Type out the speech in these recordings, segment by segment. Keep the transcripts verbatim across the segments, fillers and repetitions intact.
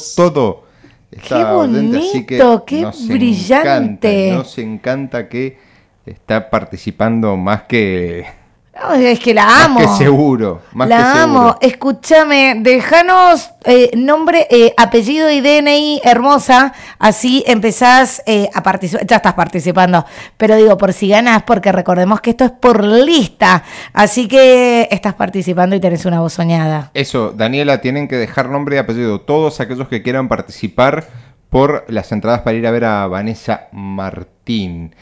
todo. Qué bonito, así que qué nos brillante. Encanta, nos encanta que está participando más que... No, es que la amo. Más que seguro. Más la que seguro. amo. Escúchame, déjanos eh, nombre, eh, apellido y D N I, hermosa. Así empezás eh, a participar. Ya estás participando. Pero digo, por si ganás, porque recordemos que esto es por lista. Así que estás participando y tenés una voz soñada. Eso, Daniela, tienen que dejar nombre y apellido. Todos aquellos que quieran participar por las entradas para ir a ver a Vanessa Martín.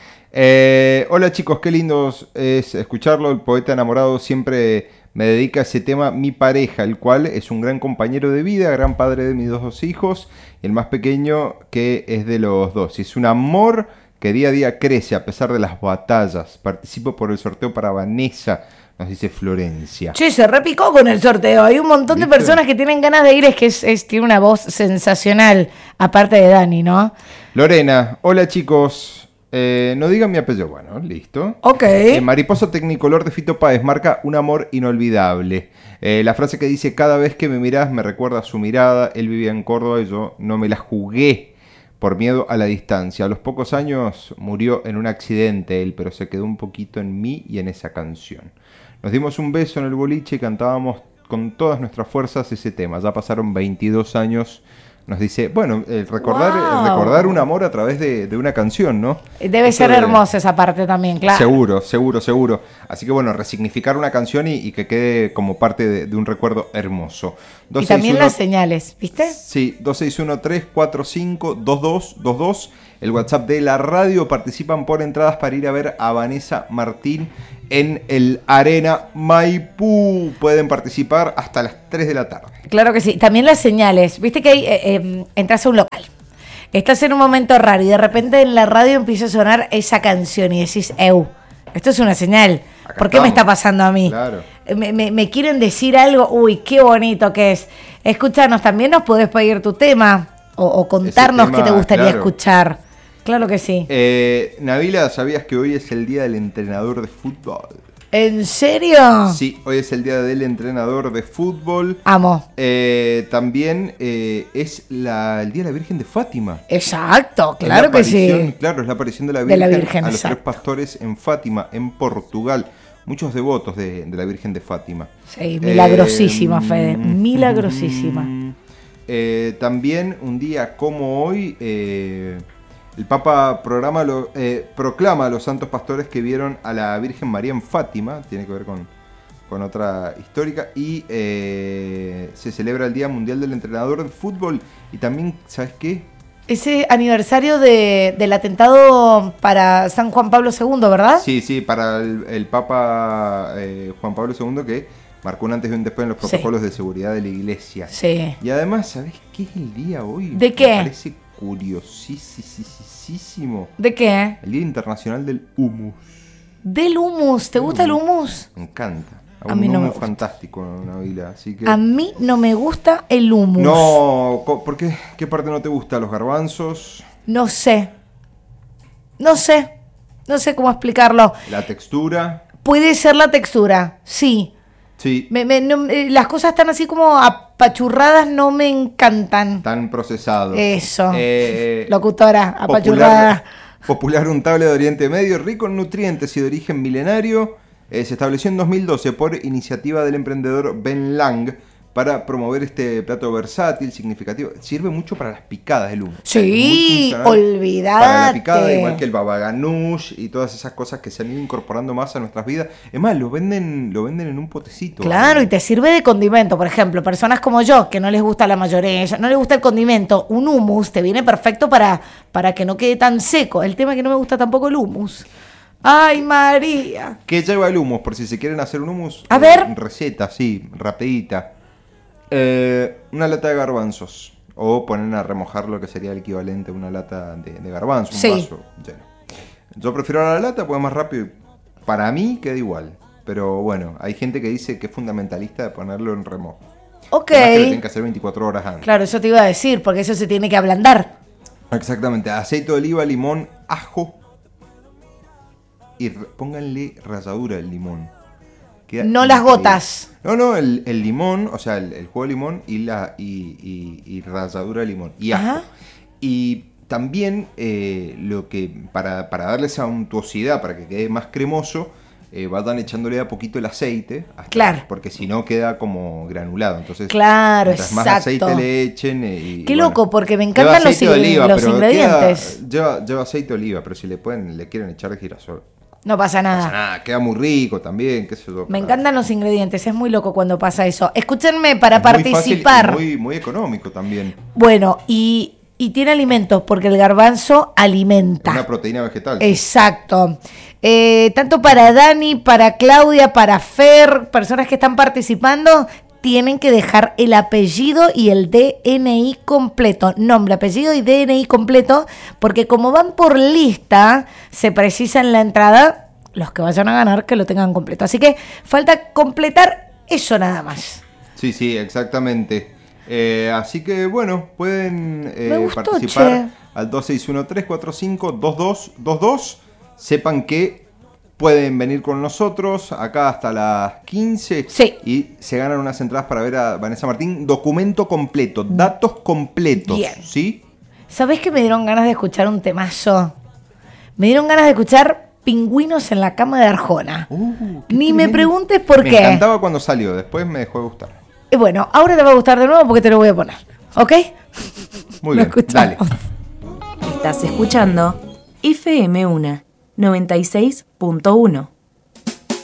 Eh, hola chicos, qué lindos es escucharlo. El poeta enamorado siempre me dedica a ese tema. Mi pareja, el cual es un gran compañero de vida, gran padre de mis dos hijos, y el más pequeño que es de los dos. Y es un amor que día a día crece a pesar de las batallas. Participo por el sorteo para Vanessa, nos dice Florencia. Che, se repicó con el sorteo. Hay un montón ¿Viste? de personas que tienen ganas de ir. Es que es, es, tiene una voz sensacional, aparte de Dani, ¿no? Lorena, hola chicos. Eh, no digan mi apellido, bueno, listo. Ok. Eh, Mariposa Tecnicolor de Fito Páez marca un amor inolvidable. Eh, la frase que dice, cada vez que me mirás me recuerda a su mirada. Él vivía en Córdoba y yo no me la jugué por miedo a la distancia. A los pocos años murió en un accidente él, pero se quedó un poquito en mí y en esa canción. Nos dimos un beso en el boliche y cantábamos con todas nuestras fuerzas ese tema. Ya pasaron veintidós años. Nos dice, bueno, el recordar, wow. el recordar un amor a través de, de una canción, ¿no? Debe Esto ser de... hermosa esa parte también, claro. Seguro, seguro, seguro. Así que bueno, resignificar una canción y, y que quede como parte de, de un recuerdo hermoso. dos, y también seis, uno, las señales, ¿viste? Sí, dos seis uno tres cuatro cinco dos dos dos dos. El WhatsApp de la radio. Participan por entradas para ir a ver a Vanessa Martín en el Arena Maipú. Pueden participar hasta las tres de la tarde. Claro que sí. También las señales. Viste que hay, eh, eh, entras a un local. Estás en un momento raro y de repente en la radio empieza a sonar esa canción y decís, eu, esto es una señal. Acá ¿Por qué estamos. me está pasando a mí? Claro. Me, me, me quieren decir algo. Uy, qué bonito que es. Escúchanos, también nos podés pedir tu tema o, o contarnos tema, qué te gustaría claro. escuchar. Claro que sí. Eh, Nabila, ¿sabías que hoy es el día del entrenador de fútbol? ¿En serio? Sí, hoy es el día del entrenador de fútbol. Amo. Eh, también eh, es la, el día de la Virgen de Fátima. Exacto, claro que sí. Claro, es la aparición de la Virgen, de la Virgen a los exacto. tres pastores en Fátima, en Portugal. Muchos devotos de, de la Virgen de Fátima. Sí, milagrosísima, eh, Fede, milagrosísima. Eh, también un día como hoy... Eh, El Papa programa lo, eh, proclama a los santos pastores que vieron a la Virgen María en Fátima, tiene que ver con, con otra histórica, y eh, se celebra el Día Mundial del Entrenador de Fútbol. Y también, ¿sabes qué? Ese aniversario de, del atentado para San Juan Pablo segundo, ¿verdad? Sí, sí, para el, el Papa eh, Juan Pablo segundo, que marcó un antes y un después en los protocolos sí. de seguridad de la Iglesia. Sí. Y además, ¿sabes qué es el día hoy? ¿De qué? Me parece curiosísimo. ¿De qué? El Día Internacional del Hummus. ¿Del hummus? ¿Te el gusta hummus. el hummus? Me encanta. A mí no me gusta. Fantástico, Nabila. Así que... A mí no me gusta el hummus. No, ¿por qué? ¿Qué parte no te gusta? ¿Los garbanzos? No sé. No sé. No sé cómo explicarlo. ¿La textura? Puede ser la textura, sí. Sí. Me, me, no, las cosas están así como apachurradas, no me encantan. Tan procesado. Eso. Eh, Locutora, apachurrada. Popular, popular untable de Oriente Medio, rico en nutrientes y de origen milenario. Eh, se estableció en dos mil doce por iniciativa del emprendedor Ben Lang para promover este plato versátil, significativo. Sirve mucho para las picadas el hummus. Sí, olvidate. Para la picada, igual que el baba ganoush y todas esas cosas que se han ido incorporando más a nuestras vidas. Es más, lo venden, lo venden en un potecito. Claro, ¿eh? Y te sirve de condimento. Por ejemplo, personas como yo, que no les gusta la mayonesa, no les gusta el condimento, un hummus te viene perfecto para, para que no quede tan seco. El tema es que no me gusta tampoco el hummus. ¡Ay, María! ¿Qué lleva el hummus? Por si se quieren hacer un hummus. A eh, ver. Receta, sí, rapidita. Eh, una lata de garbanzos. O ponen a remojar lo que sería el equivalente a una lata de, de garbanzos, un sí. vaso lleno. Yo prefiero la lata porque es más rápido. Para mí queda igual. Pero bueno, hay gente que dice que es fundamentalista de ponerlo en remojo. Ok. Que lo tienen que hacer veinticuatro horas antes. Claro, eso te iba a decir, porque eso se tiene que ablandar. Exactamente. Aceite de oliva, limón, ajo. Y pónganle ralladura al limón. Queda no las increíble. gotas. No, no, el, el limón, o sea, el, el jugo de limón y la y, y, y ralladura de limón y ajo. Ajá. Y también eh, lo que para, para darle esa untuosidad, para que quede más cremoso, eh, vayan echándole a poquito el aceite, hasta, Claro. porque si no queda como granulado. Entonces, Claro, mientras más exacto. aceite le echen. eh, y, Qué bueno, loco, porque me lleva encantan los, aceite de ingre- oliva, los pero ingredientes. queda- lleva, lleva aceite de oliva, pero si le pueden, le quieren echar de girasol. No pasa No nada. pasa nada, queda muy rico también, qué sé yo. Me para- encantan los ingredientes, es muy loco cuando pasa eso. Escúchenme para es muy fácil y participar. muy, muy económico también. Bueno, y, y tiene alimentos, porque el garbanzo alimenta. Una proteína vegetal. sí. Exacto. Eh, tanto para Dani, para Claudia, para Fer, personas que están participando, tienen que dejar el apellido y el D N I completo. Nombre, apellido y D N I completo, porque como van por lista, se precisa en la entrada los que vayan a ganar que lo tengan completo. Así que falta completar eso nada más. Sí, sí, exactamente. Eh, así que bueno, pueden eh, Me gustó, participar che. al dos seis uno tres cuatro cinco dos dos dos dos. Sepan que pueden venir con nosotros acá hasta las quince Sí. y se ganan unas entradas para ver a Vanessa Martín. Documento completo, datos completos. Bien. ¿Sí? ¿Sabés que me dieron ganas de escuchar un temazo? Me dieron ganas de escuchar Pingüinos en la cama de Arjona. Uh, qué Ni me tremendo. preguntes por Me qué. encantaba cuando salió, después me dejó de gustar. Y bueno, ahora te va a gustar de nuevo porque te lo voy a poner. ¿Ok? Muy Lo bien, escuchamos. dale. Estás escuchando F M uno noventa y seis punto uno.